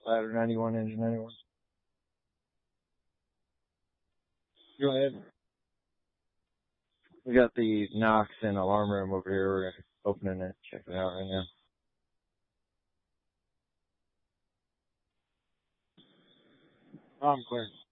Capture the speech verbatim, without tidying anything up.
Ladder ninety-one, engine ninety-one. Go ahead. We got the Knox and alarm room over here. We're opening it, checking it out right now. I'm clear.